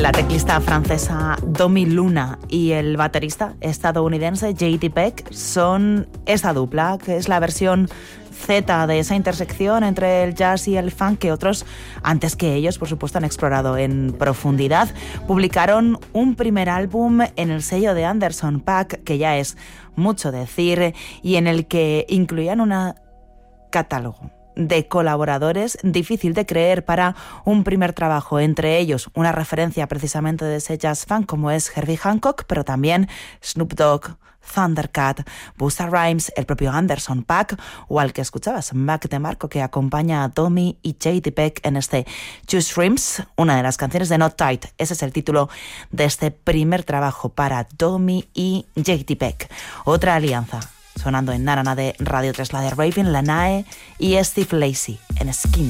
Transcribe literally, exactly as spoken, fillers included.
La teclista francesa Domi Luna y el baterista estadounidense J T Peck son esa dupla, que es la versión Z de esa intersección entre el jazz y el funk que otros, antes que ellos, por supuesto, han explorado en profundidad. Publicaron un primer álbum en el sello de Anderson .Paak, que ya es mucho decir, y en el que incluían un catálogo de colaboradores difícil de creer para un primer trabajo, entre ellos una referencia precisamente de ese jazz funk como es Herbie Hancock, pero también Snoop Dogg, Thundercat, Busta Rhymes, el propio Anderson .Paak o al que escuchabas, Mac DeMarco, que acompaña a Domi y J T Peck en este Juice Shrimps, una de las canciones de Not Tight. Ese es el título de este primer trabajo para Domi y J T Peck. Otra alianza sonando en Narana de Radio tres, la de Raven, Lanae y Steve Lacy en Skin.